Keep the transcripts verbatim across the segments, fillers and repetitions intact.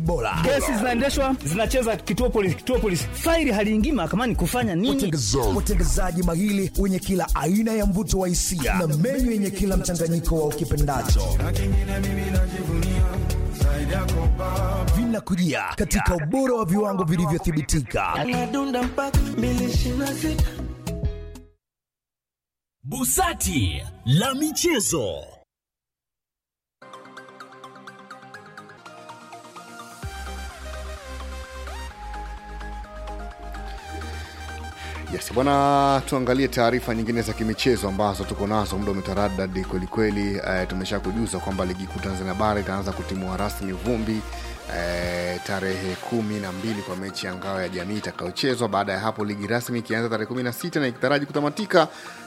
Bora. Kesi zinaendeshwa, zinacheza kituo polisi, kituo polisi. Faili haliingii mahakamani kufanya nini? Watengezaji mahili wenye kila aina ya mvuto wa hisia na menyu yenye kila mchanganyiko wa ukipendacho. Vinakujia katika ubora wa viwango vilivyothibitika. Busati la michezo. Yes, bwana, tuangalie taarifa nyingine za kimichezo ambazo tuko nazo. Muda umetaradadi kweli kweli. Uh, tumeshakujuza kwamba ligi kuu Tanzania bara itaanza kutimua rasmi vumbi uh, tarehe kumi na mbili kwa mechi ya ngao ya jamii itakayochezwa. Baada ya hapo ligi rasmi ikianza tarehe kumi na sita na ikitaraji kutamatika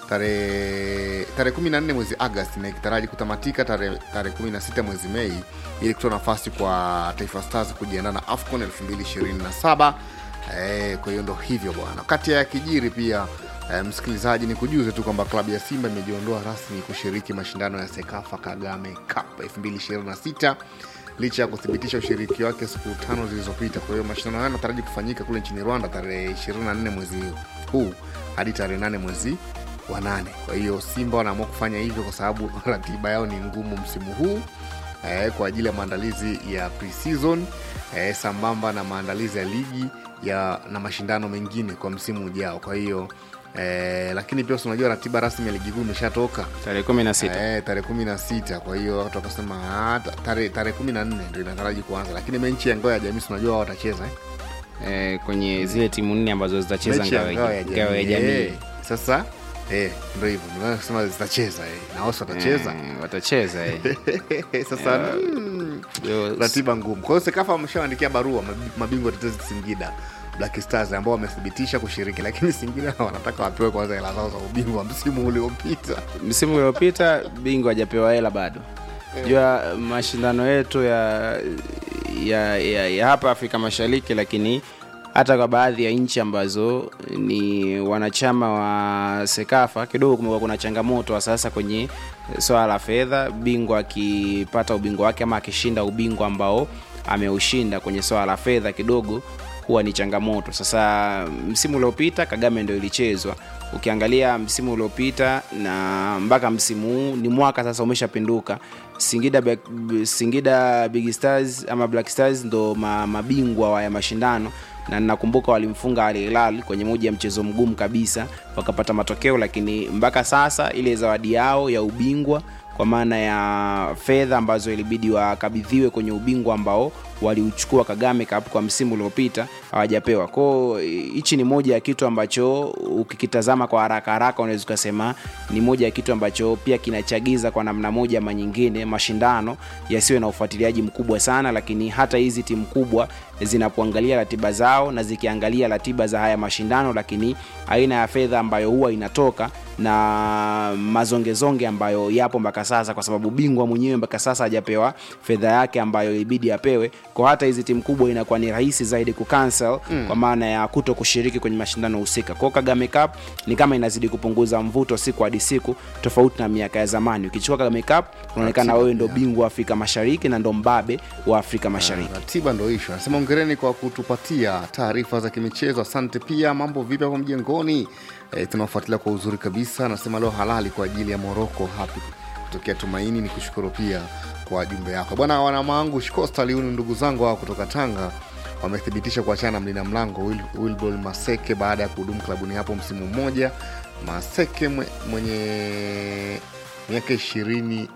tarehe tarehe kumi na nne mwezi Agosti na ikitaraji kutamatika tarehe tarehe kumi na sita mwezi Mei, ili kutoa nafasi kwa Taifa Stars kujiandaa na AFCON elfu mbili ishirini na saba. Eh, kwa hiyo ndo hivyo bwana. Kati ya kijiri pia eh, msikilizaji ni kujuze tu kwamba klabu ya Simba imejiondoa rasmi kushiriki mashindano ya Sekafa Kagame Cup elfu mbili ishirini na sita licha ya kuthibitisha ushiriki wake siku tano zilizopita. Kwa hiyo mashindano haya yanataraji kufanyika kule nchini Rwanda tarehe ishirini na nne mwezi huu hadi tarehe nane mwezi wa nane. Kwa hiyo Simba wanaamua kufanya hivyo kwa sababu ratiba yao ni ngumu msimu huu eh, kwa ajili ya maandalizi ya pre-season eh, sambamba na maandalizi ya ligi ya na mashindano mengine kwa msimu ujao. Kwa hiyo eh, lakini pia unajua ratiba rasmi ya ligi kuu imeshatoka tarehe kumi na sita. Eh, tarehe kumi na sita. Kwa hiyo watu wakasema ah, tarehe tarehe kumi na nne ndio inataraji kuanza. Lakini mechi ya ngao ya jamii unajua wao watacheza eh? Eh, kwenye zile timu nne ambazo zitacheza ngao ya jamii. Eh, sasa eh ndio hivyo. Tunasema zitacheza eh. Na wao watacheza. Eh, watacheza eh. Sasa mm, ratiba ngumu. Kwa hiyo Sekafa wameshaandikia barua mabingwa tetezi Singida Black Stars ambao wamethibitisha kushiriki, lakini Singida wanataka wapewe kwanza hela zao za ubingwa msimu uliopita. Msimu uliopita bingwa hajapewa hela bado. Yeah. Jua mashindano yetu ya ya, ya ya hapa Afrika Mashariki, lakini hata kwa baadhi ya nchi ambazo ni wanachama wa Sekafa kidogo kumekuwa kuna changamoto sasa kwenye swala la fedha. Bingwa akipata ubingwa wake ama akishinda ubingwa ambao ameushinda kwenye swala la fedha kidogo huwa ni changamoto. Sasa msimu uliopita Kagame ndio ilichezwa. Ukiangalia msimu uliopita na mpaka msimu huu ni mwaka sasa umeshapinduka. Singida Singida Big Stars ama Black Stars ndo mabingwa wa ya mashindano, na ninakumbuka walimfunga Al Hilal kwenye moja ya mchezo mgumu kabisa wakapata matokeo, lakini mpaka sasa ile zawadi yao ya ubingwa kwa maana ya fedha ambazo ilibidi wakabidhiwe kwenye ubingwa ambao waliuchukua Kagame Cup kwa msimu uliopita hawajapewa. Kwa hichi ni moja ya kitu ambacho ukikitazama kwa haraka haraka unaweza kusema ni moja ya kitu ambacho pia kinachagiza kwa namna moja ama nyingine mashindano yasiwe na ufuatiliaji mkubwa sana. Lakini hata hizi timu kubwa zinapoangalia ratiba zao na zikiangalia ratiba za haya mashindano, lakini aina ya fedha ambayo huwa inatoka na mazongezonge ambayo yapo mpaka sasa, kwa sababu bingwa mwenyewe mpaka sasa hajapewa fedha yake ambayo ilibidi apewe. Kwa hata hizi timu kubwa inakuwa ni rahisi zaidi kucancel mm. kwa maana ya kuto kushiriki kwenye mashindano husika. Kwa Kagame Cup ni kama inazidi kupunguza mvuto siku hadi siku, tofauti na miaka ya zamani. Ukichukua Kagame Cup unaonekana wewe ndio bingwa wa Afrika Mashariki na ndio mbabe wa Afrika Mashariki. Ratiba ndio hiyo. Nasema hongereni kwa kutupatia taarifa za kimichezo. Asante pia. Mambo vipi hapo mjengoni? E, tunafuatilia kwa uzuri kabisa. Nasema leo halali kwa ajili ya Morocco happy kutokea Tumaini. Ni kushukuru pia kwa jumbe yako bwana. Wana mangu Coastal Union ndugu zangu hao kutoka Tanga wamethibitisha kuachana na mlinda mlango Wil, Wilbol Maseke baada ya kuhudumu klabuni hapo msimu mmoja. Maseke mwenye miaka ishirini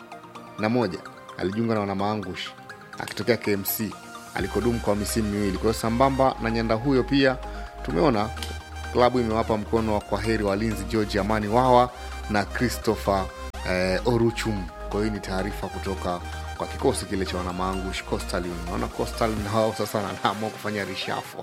na moja alijiunga na wana maangush akitokea K M C alikodumu kwa misimu miwili. Kwa hiyo sambamba na nyanda huyo pia tumeona klabu imewapa mkono wa kwaheri walinzi George Amani Wawa na Christopher eh, Oruchum. Kwa hiyo ni taarifa kutoka kwa kikosi kile cha wana maangush Coastal Union. Naona Coastal nao sasa wanaamua kufanya reshuffle.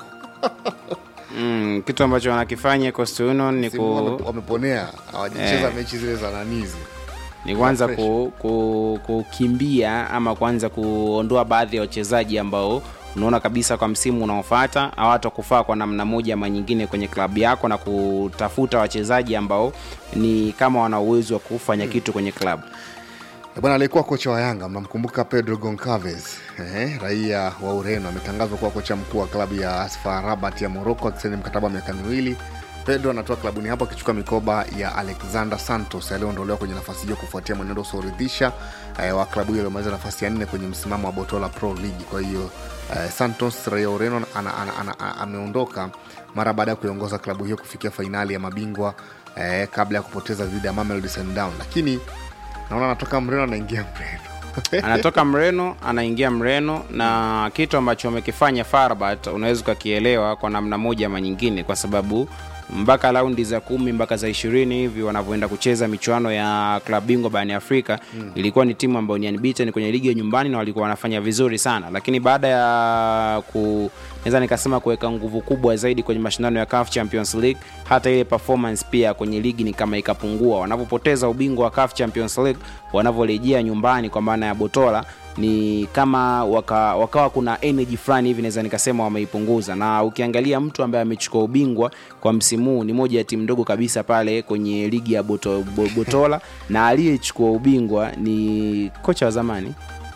Mm, kitu ambacho wanakifanya Coastal Union ni ku wameponea hawajacheza eh, mechi zile za nanizi. Ni kwanza kukimbia ku, ku ama kwanza kuondoa baadhi ya wachezaji ambao unaona kabisa kwa msimu unaofuata hawatakufaa kwa namna moja ama nyingine kwenye klabu yako, na kutafuta wachezaji ambao ni kama wana uwezo wa kufanya hmm. kitu kwenye klabu. Bwana alikuwa kocha wa Yanga, mnamkumbuka Pedro Goncalves, eh, raia wa Ureno, ametangazwa kuwa kocha mkuu wa klabu ya A S F A Rabat ya Morocco akisaini mkataba wa miaka miwili. Pedro anatoa klabuni hapo akichukua mikoba ya Alexander Santos aliyeondolewa kwenye nafasi hiyo kufuatia mwenendo usioridhisha eh, wa klabu hiyo iliyomaliza nafasi ya nne kwenye msimamo wa Botola Pro League. Kwa hiyo eh, Santos raia wa Ureno ameondoka mara baada ya kuiongoza klabu hiyo kufikia fainali ya mabingwa eh, kabla ya kupoteza dhidi ya Mamelodi Sundowns. Lakini naona anatoka Mreno anaingia Mreno. Anatoka Mreno anaingia Mreno, na kitu ambacho wamekifanya F A R Rabat unaweza kukielewa kwa namna moja ama nyingine, kwa sababu mpaka raundi za kumi mpaka za ishirini hivi wanavyoenda kucheza michuano ya klabu bingwa barani Afrika mm. ilikuwa ni timu ambayo ni unbeaten kwenye ligi ya nyumbani na walikuwa wanafanya vizuri sana, lakini baada ya ku naweza nikasema kuweka nguvu kubwa zaidi kwenye mashindano ya C A F Champions League, hata ile performance pia kwenye ligi ni kama ikapungua. Wanapopoteza ubingwa wa C A F Champions League, wanavorejea nyumbani kwa maana ya Botola, ni kama waka, wakawa kuna energy fulani hivi naweza nikasema wameipunguza. Na ukiangalia mtu ambaye amechukua ubingwa kwa msimu ni moja ya timu ndogo kabisa pale kwenye ligi ya Boto, Botola na aliyechukua ubingwa ni kocha wa zamani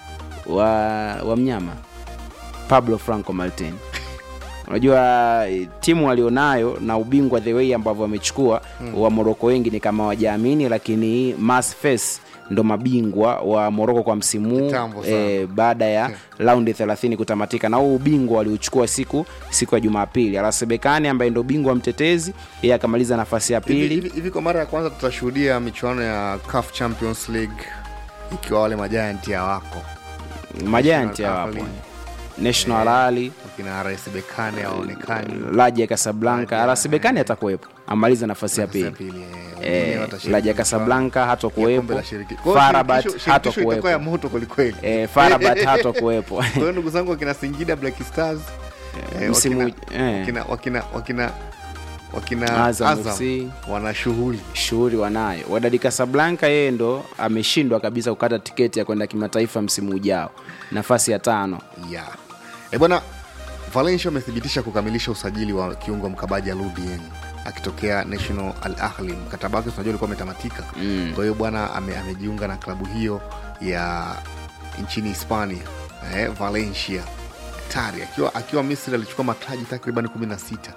wa wa mnyama Pablo Franco Martin. Unajua timu walionayo na ubingwa the way ambavyo wamechukua hmm. wa Morocco wengi ni kama wajaamini, lakini Masfes ndo mabingwa wa Morocco kwa msimu eh, baada ya raundi thelathini kutamatika, na huu ubingwa waliuchukua siku siku ya Jumapili. R S Berkane ambaye ndo bingwa mtetezi, yeye akamaliza nafasi ya pili. Hivi, hivi kwa mara ya kwanza tutashuhudia michuano ya C A F Champions League ikiwa wale majiant ya wako majiant ya wapo National Rally wakina R S Berkane haonekani, Raja Casablanca. R S Berkane atakuwepo, amaliza nafasi ya pili. Eh, Raja Casablanca hatakuwepo, F A R Rabat hatakuwepo, ya moto kweli kweli. Eh, F A R Rabat hatakuwepo. Kwa hiyo ndugu zangu wakina Singida Black Stars eh, msimu wakina wakina wakina wakina Azam, Azam wana shughuli shughuli wanayo. Wydad Casablanca yeye ndo ameshindwa kabisa kukata tiketi ya kwenda kimataifa msimu ujao, nafasi ya tano. Yeah. Eh bwana, Valencia amethibitisha kukamilisha usajili wa kiungo mkabaji Alou Dieng akitokea National Al Ahly. Mkataba wake tunajua ulikuwa umetamatika. Mm. Kwa hiyo bwana ame, amejiunga na klabu hiyo ya nchini Hispania, eh, Valencia. Tari akiwa akiwa Misri alichukua mataji takriban kumi na sita.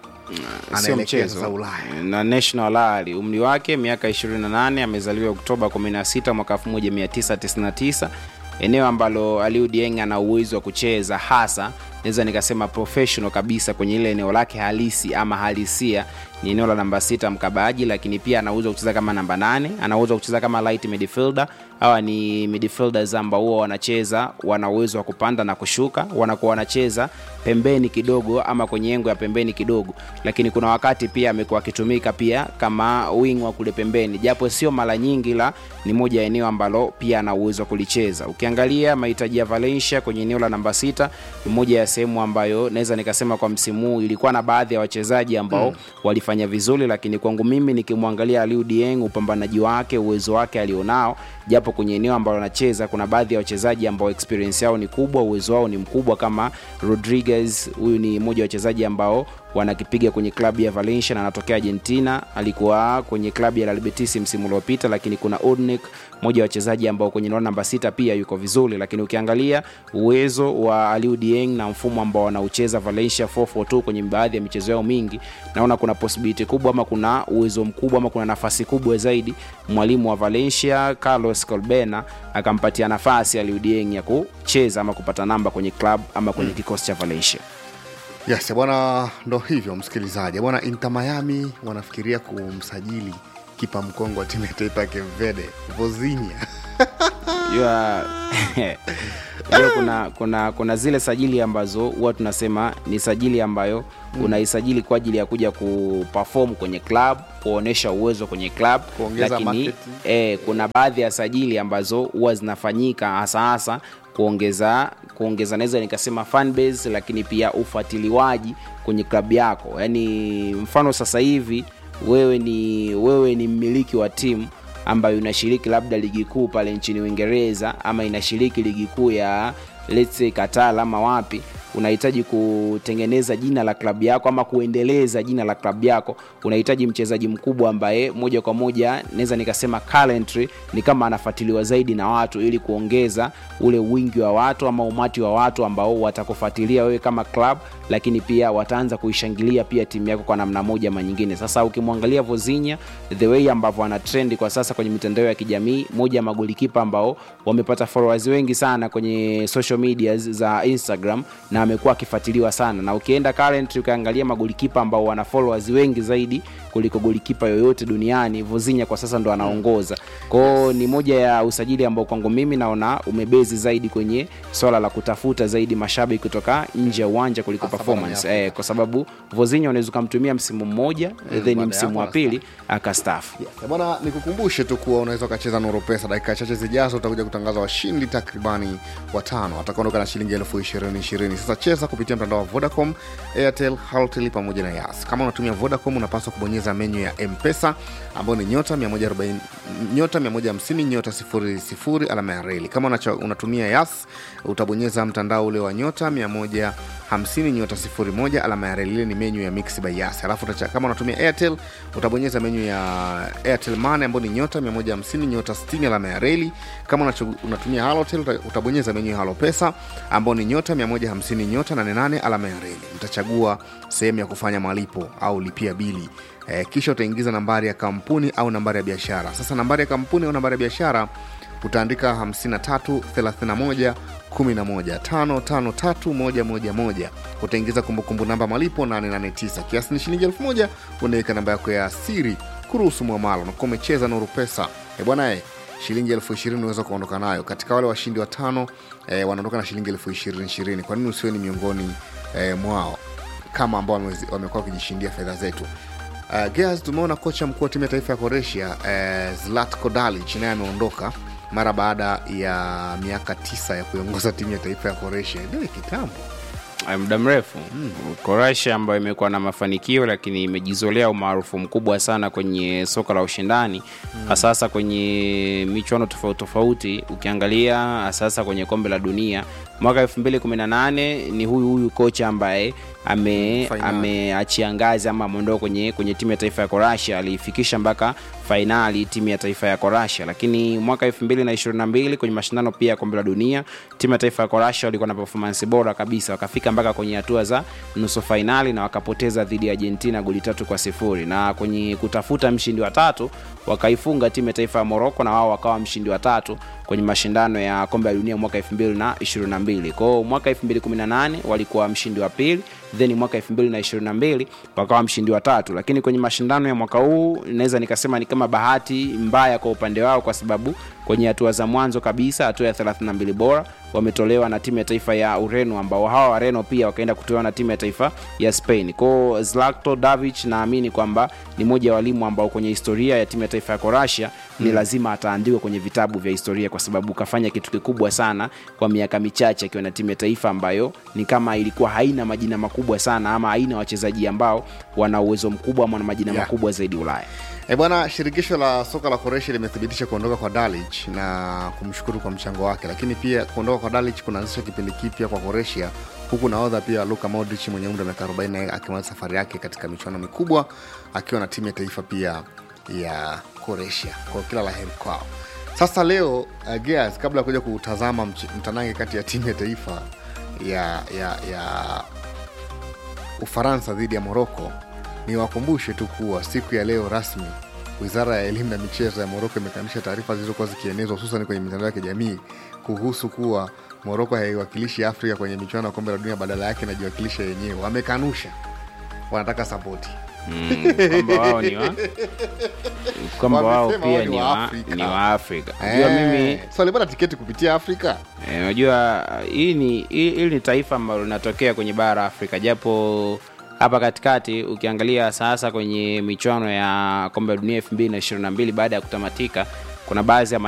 Sio mchezo na National Al. Umri wake miaka ishirini na nane, amezaliwa Oktoba kumi na sita mwaka elfu moja mia tisa tisini na tisa. Eneo ambalo Alou Dieng ana uwezo wa kucheza hasa naweza nikasema professional kabisa kwenye ile eneo lake halisi ama halisia ni eneo la namba sita mkabaji, lakini pia anaweza kucheza kama namba nane, anaweza kucheza kama light midfielder. Hawa ni midfielders ambao huwa wanacheza wana uwezo wa kupanda na kushuka, wanakuwa wanacheza pembeni kidogo ama kwenye engo ya pembeni kidogo, lakini kuna wakati pia amekuwa akitumika pia kama wing wa kule pembeni, japo sio mara nyingi, la ni moja eneo ambalo pia ana uwezo kulicheza. Ukiangalia mahitaji ya Valencia kwenye eneo la namba sita, moja ya sehemu ambayo naweza nikasema kwa msimu ilikuwa na baadhi ya wachezaji ambao mm. walifanya vizuri, lakini kwangu mimi nikimwangalia Alou Dieng, upambanaji wake, uwezo wake alionao, japo kwenye eneo ambalo anacheza kuna baadhi ya wachezaji ambao experience yao ni kubwa, uwezo wao ni mkubwa kama Rodriguez. Huyu ni mmoja wa wachezaji ambao wanakipiga kwenye klabu ya Valencia na anatokea Argentina, alikuwa kwenye klabu ya Real Betis msimu uliopita. Lakini kuna Odnik, mmoja wa wachezaji ambao kwenye namba sita pia yuko vizuri. Lakini ukiangalia uwezo wa Alou Dieng na mfumo ambao wanaucheza Valencia nne nne mbili kwenye baadhi ya michezo yao mingi, naona kuna possibility kubwa ama kuna uwezo mkubwa ama kuna nafasi kubwa zaidi mwalimu wa Valencia Carlos Colbena akampatia nafasi Alou Dieng ya kucheza ama kupata namba kwenye club ama kwenye kikosi cha Valencia. Yes, bwana, ndo hivyo msikilizaji. Bwana, Inter Miami wanafikiria kumsajili kipa mkongo wa timu ya taifa ya Cape Verde, Vozinha. Yua Yua kuna kuna kuna zile sajili ambazo huwa tunasema ni sajili ambayo mm. unaisajili kwa ajili ya kuja kuperform kwenye club, kuonesha uwezo kwenye club, lakini eh, kuna baadhi ya sajili ambazo huwa zinafanyika hasa hasa kuongeza kuongeza naweza nikasema fan base, lakini pia ufuatiliwaji kwenye klabu yako. Yaani mfano sasa hivi wewe ni wewe ni mmiliki wa timu ambayo inashiriki labda ligi kuu pale nchini Uingereza ama inashiriki ligi kuu ya let's say Qatar ama wapi, unahitaji kutengeneza jina la klabu yako ama kuendeleza jina la klabu yako, unahitaji mchezaji mkubwa ambaye moja kwa moja naweza nikasema currently ni kama anafuatiliwa zaidi na watu, ili kuongeza ule wingi wa watu ama umati wa watu ambao watakufuatilia wewe kama club, lakini pia wataanza kuishangilia pia timu yako kwa namna moja ama nyingine. Sasa ukimwangalia Vozinha the way ambavyo ana trend kwa sasa kwenye mitandao ya kijamii, moja magolikipa ambao wamepata followers wengi sana kwenye social media za Instagram na amekuwa akifuatiliwa sana. Na ukienda currently ukaangalia magolikipa ambao wana followers wengi zaidi kuliko golikipa yoyote duniani, Vozinha kwa sasa ndo anaongoza. Kwa ni moja ya usajili ambao kwangu mimi naona umebezi zaidi kwenye swala la kutafuta zaidi mashabiki kutoka nje ya uwanja kuliko performance. Eh, kwa sababu Vozinha unaweza kumtumia msimu mmoja mm, then msimu wa pili akastaafu. Yes. Bwana nikukumbushe tu kuwa unaweza kucheza Nuru Pesa, dakika chache zijazo utakuja kutangaza washindi takribani watano watakaondoka na shilingi elfu ishirini ishirini. Sasa cheza kupitia mtandao wa Vodacom, Airtel, Halotel pamoja na Yas. Kama unatumia Vodacom unapaswa kubonyeza menu ya M-Pesa ambayo ni nyota mia moja arobaini nyota mia moja hamsini nyota sifuri sifuri alama ya reli. Kama unatumia Yas utabonyeza mtandao ule wa nyota mia moja hamsini nyota sifuri moja alama ya reli, ile ni menu ya Mix by Yas. Alafu kama unatumia Airtel utabonyeza menu ya Airtel Money ambayo ni nyota mia moja hamsini nyota sitini alama ya reli. Kama unatumia Halotel utabonyeza menu ya Halo Pesa ambayo ni nyota mia moja hamsini nyota nane nane alama ya reli. Utachagua sehemu ya kufanya malipo au lipia bili. E, kisha utaingiza nambari ya kampuni au nambari ya biashara. Sasa nambari ya kampuni au nambari ya biashara utaandika hamsini na tatu thelathini na moja kumi na moja tano tano tatu moja moja moja. Utaingiza kumbukumbu namba malipo nane nane tisa. Kiasi ni shilingi elfu moja. Unaweka namba yako ya siri kuruhusu muamala na kumecheza Nuru Pesa. Eh bwana eh shilingi elfu ishirini unaweza kuondoka nayo. Katika wale washindi watano eh, wanaondoka na shilingi elfu ishirini ishirini. Kwa nini usiwe ni miongoni eh, mwao kama ambao wamekuwa wakijishindia fedha zetu? Uh, Gears, tumeona kocha mkuu wa timu ya taifa ya Croatia uh, Zlatko Dalic naye ameondoka mara baada ya miaka tisa ya kuongoza timu ya taifa ya Croatia. Ndio kitambo. Muda mrefu. Mm. Croatia ambayo imekuwa na mafanikio lakini imejizolea umaarufu mkubwa sana kwenye soka la ushindani. Mm. Sasa kwenye michuano tofauti tofauti, ukiangalia sasa kwenye kombe la dunia mwaka elfu mbili kumi na nane ni huyu huyu kocha ambaye ame ameachia ngazi ama ameondoka kwenye kwenye timu ya taifa ya Croatia, alifikisha mpaka finali timu ya taifa ya Croatia. Lakini mwaka elfu mbili na ishirini na mbili kwenye mashindano pia kombe la dunia, timu ya taifa ya Croatia walikuwa na performance bora kabisa, wakafika mpaka kwenye hatua za nusu finali na wakapoteza dhidi ya Argentina goli tatu kwa sifuri, na kwenye kutafuta mshindi wa tatu wakaifunga timu ya taifa ya Morocco na wao wakawa mshindi wa tatu kwenye mashindano ya kombe la dunia mwaka elfu mbili na ishirini na mbili. Kwa hiyo mwaka elfu mbili kumi na nane walikuwa mshindi wa pili, then mwaka elfu mbili na ishirini na mbili wakawa mshindi wa tatu. Lakini kwenye mashindano ya mwaka huu naweza nikasema ni kama bahati mbaya kwa upande wao, kwa sababu kwenye hatua za mwanzo kabisa, hatua ya thelathini na mbili bora, wametolewa na timu ya taifa ya Ureno, ambao hawa Ureno pia wakaenda kutolewa na timu ya taifa ya Spain. Kwa Zlatko Dalic naamini kwamba ni mmoja wa walimu ambao kwenye historia ya timu ya taifa ya Croatia hmm. ni lazima ataandikwa kwenye vitabu vya historia, kwa sababu kafanya kitu kikubwa sana kwa miaka michache akiwa na timu ya taifa ambayo ni kama ilikuwa haina majina makubwa sana ama haina wachezaji ambao wana uwezo mkubwa ama na majina yeah. makubwa zaidi Ulaya. Eh bwana, shirikisho la soka la Croatia limethibitisha kuondoka kwa Dalic na kumshukuru kwa mchango wake, lakini pia kuondoka kwa Dalic kunaanzisha kipindi kipya kwa Croatia, huku nahodha pia Luka Modric mwenye umri wa miaka arobaini akimaliza safari yake katika michuano mikubwa akiwa na timu ya taifa pia ya Croatia. Kwa kila la heri kwao. Sasa leo uh, Gears, kabla ya kuja kutazama mtanange kati ya timu ya taifa ya ya ya Ufaransa dhidi ya Morocco, ni wakumbushe tu kuwa siku ya leo rasmi Wizara ya Elimu na Michezo ya Morocco imekanisha taarifa zilizokuwa zikienezwa hususan kwenye mitandao ya kijamii kuhusu kuwa Morocco haiwakilishi Afrika kwenye michuano ya kombe la dunia, badala yake inajiwakilisha yenyewe. Wamekanusha. Wanataka support. Mm, kwamba wao ni wa kwamba wao pia ni wa ni wa Afrika. Unajua eh, mimi so walipata tiketi kupitia Afrika. Eh, unajua hii ni hii ni taifa ambalo linatokea kwenye bara Afrika, japo hapa katikati ukiangalia sasa kwenye michuano ya kombe la dunia elfu mbili na ishirini na mbili baada ya kutamatika, kuna baadhi ya